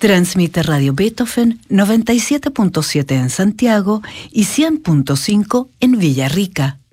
Transmite Radio Beethoven 97.7 en Santiago y 100.5 en Villarrica.